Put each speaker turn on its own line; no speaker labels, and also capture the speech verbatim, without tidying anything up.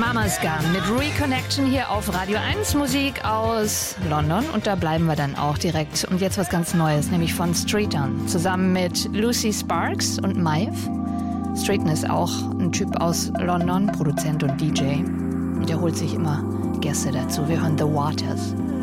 Mama's Gun mit Reconnection hier auf Radio eins, Musik aus London. Und da bleiben wir dann auch direkt. Und jetzt was ganz Neues, nämlich von Streeton. Zusammen mit Lucy Sparks und Maeve. Streeton ist auch ein Typ aus London, Produzent und D J. Und der holt sich immer Gäste dazu. Wir hören The Waters.